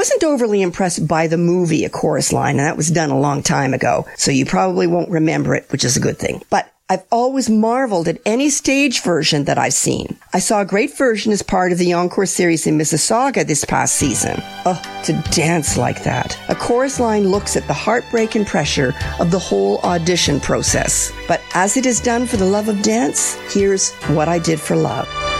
wasn't overly impressed by the movie A Chorus Line, and that was done a long time ago, so you probably won't remember it, which is a good thing. But I've always marveled at any stage version that I've seen. I saw a great version as part of the Encore series in Mississauga this past season. Oh, to dance like that. A Chorus Line looks at the heartbreak and pressure of the whole audition process. But as it is done for the love of dance, here's What I Did for Love.